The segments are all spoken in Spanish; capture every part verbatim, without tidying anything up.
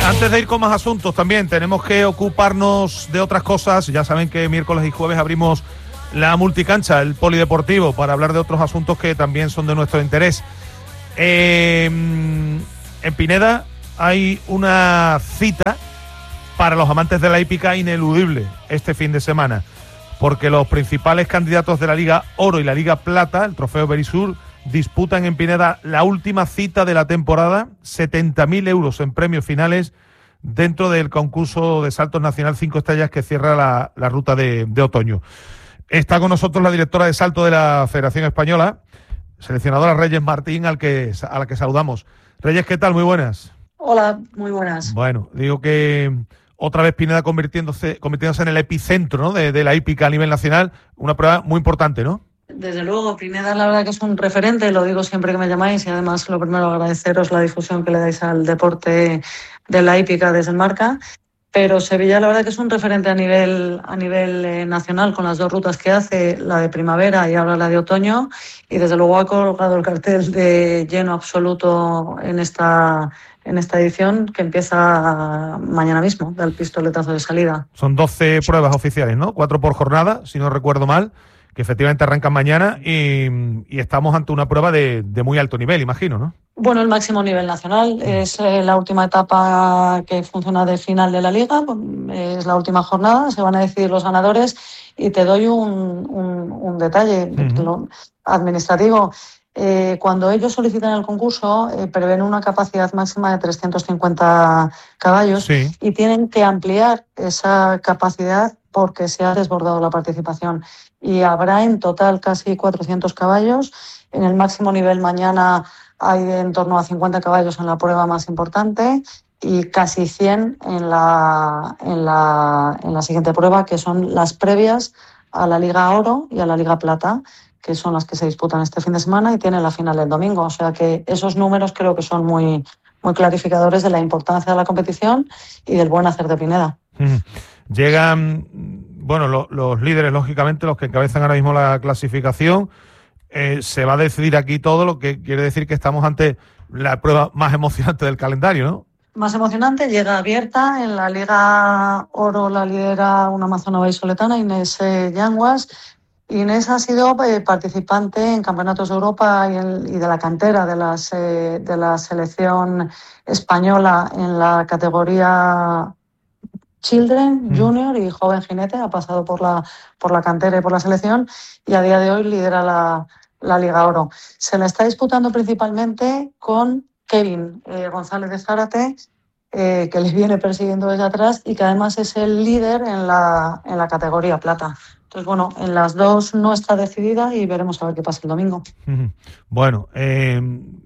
antes de ir con más asuntos también tenemos que ocuparnos de otras cosas. Ya saben que miércoles y jueves abrimos la multicancha, el polideportivo, para hablar de otros asuntos que también son de nuestro interés. Eh, en Pineda hay una cita para los amantes de la hípica ineludible este fin de semana, porque los principales candidatos de la Liga Oro y la Liga Plata, el Trofeo Berisur, disputan en Pineda la última cita de la temporada, setenta mil euros en premios finales dentro del concurso de saltos nacional cinco estrellas que cierra la, la ruta de, de otoño. Está con nosotros la directora de salto de la Federación Española, seleccionadora Reyes Martín, al que, a la que saludamos. Reyes, ¿qué tal? Muy buenas. Hola, muy buenas. Bueno, digo que otra vez Pineda convirtiéndose, convirtiéndose en el epicentro, ¿no?, de, de la hípica a nivel nacional, una prueba muy importante, ¿no? Desde luego, Pineda la verdad que es un referente, lo digo siempre que me llamáis, y además lo primero agradeceros la difusión que le dais al deporte de la hípica desde el Marca, pero Sevilla la verdad que es un referente a nivel, a nivel eh, nacional con las dos rutas que hace, la de primavera y ahora la de otoño, y desde luego ha colgado el cartel de lleno absoluto en esta, en esta edición que empieza mañana mismo, del pistoletazo de salida. Son doce pruebas oficiales, ¿no? Cuatro por jornada, si no recuerdo mal, que efectivamente arrancan mañana y, y estamos ante una prueba de, de muy alto nivel, imagino, ¿no? Bueno, el máximo nivel nacional. Es eh, la última etapa que funciona de final de la Liga, es la última jornada, se van a decidir los ganadores y te doy un, un, un detalle uh-huh. lo, administrativo. Eh, cuando ellos solicitan el concurso, eh, prevén una capacidad máxima de trescientos cincuenta caballos sí. y tienen que ampliar esa capacidad porque se ha desbordado la participación. Y habrá en total casi cuatrocientos caballos. En el máximo nivel mañana hay en torno a cincuenta caballos en la prueba más importante y casi cien en la, en la, en la siguiente prueba, que son las previas a la Liga Oro y a la Liga Plata, que son las que se disputan este fin de semana y tienen la final el domingo. O sea que esos números creo que son muy, muy clarificadores de la importancia de la competición y del buen hacer de Pineda. Mm. Llegan, bueno, lo, los líderes, lógicamente, los que encabezan ahora mismo la clasificación. Eh, se va a decidir aquí todo, lo que quiere decir que estamos ante la prueba más emocionante del calendario, ¿no? Más emocionante, llega abierta. En la Liga Oro la lidera una amazona vallisoletana, Inés eh, Yanguas. Inés ha sido eh, participante en campeonatos de Europa y, el, y de la cantera de, las, eh, de la selección española en la categoría Children, mm. Junior y Joven Jinete. Ha pasado por la, por la cantera y por la selección y a día de hoy lidera la, la Liga Oro. Se la está disputando principalmente con Kevin eh, González de Zárate, eh, que le viene persiguiendo desde atrás y que además es el líder en la, en la categoría plata. Entonces, bueno, en las dos no está decidida y veremos a ver qué pasa el domingo. Bueno, eh,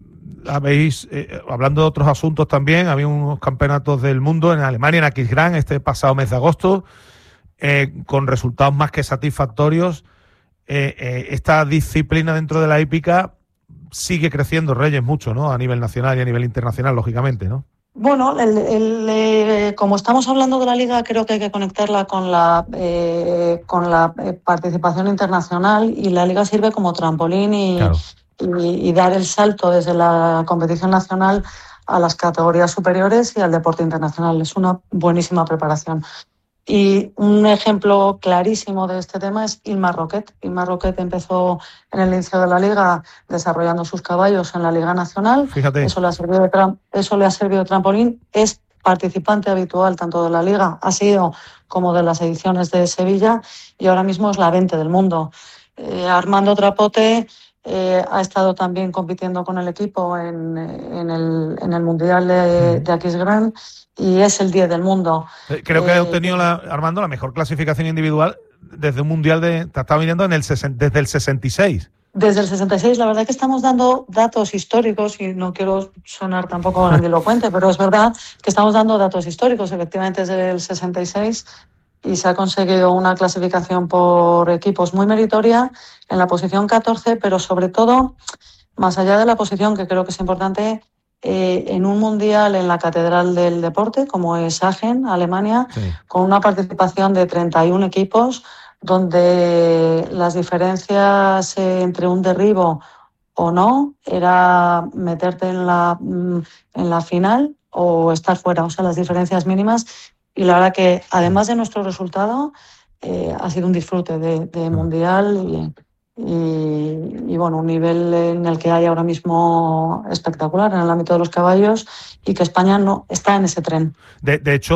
habéis, eh, hablando de otros asuntos también, había unos campeonatos del mundo en Alemania, en Aquisgrán, este pasado mes de agosto, eh, con resultados más que satisfactorios. Eh, eh, esta disciplina dentro de la hípica sigue creciendo, Reyes, mucho, ¿no? A nivel nacional y a nivel internacional, lógicamente, ¿no? Bueno, el, el, eh, como estamos hablando de la Liga, creo que hay que conectarla con la, eh, con la participación internacional y la Liga sirve como trampolín y, claro. y, y dar el salto desde la competición nacional a las categorías superiores y al deporte internacional. Es una buenísima preparación. Y un ejemplo clarísimo de este tema es Ilmar Roquet. Ilmar Roquet empezó en el inicio de la Liga desarrollando sus caballos en la Liga Nacional. Fíjate. Eso le ha servido de, tra- eso le ha servido de trampolín. Es participante habitual tanto de la Liga, ha sido como de las ediciones de Sevilla y ahora mismo es la veinte del mundo. Eh, Armando Trapote eh, ha estado también compitiendo con el equipo en, en, el, en el Mundial de, de Aquisgrán y es el diez del mundo. Creo que eh, ha obtenido, la, Armando, la mejor clasificación individual desde un Mundial de... Te estaba mirando en el, desde el sesenta y seis. Desde el sesenta y seis, la verdad que estamos dando datos históricos y no quiero sonar tampoco grandilocuente, pero es verdad que estamos dando datos históricos. Efectivamente, desde el sesenta y seis y se ha conseguido una clasificación por equipos muy meritoria en la posición catorce, pero sobre todo, más allá de la posición, que creo que es importante, eh, en un mundial en la Catedral del Deporte, como es Aachen, Alemania, sí. con una participación de treinta y un equipos, donde las diferencias eh, entre un derribo o no era meterte en la, en la final o estar fuera, o sea, las diferencias mínimas. Y la verdad que, además de nuestro resultado, eh, ha sido un disfrute de, de mundial y, y, y, bueno, un nivel en el que hay ahora mismo espectacular en el ámbito de los caballos y que España no está en ese tren. De, de hecho,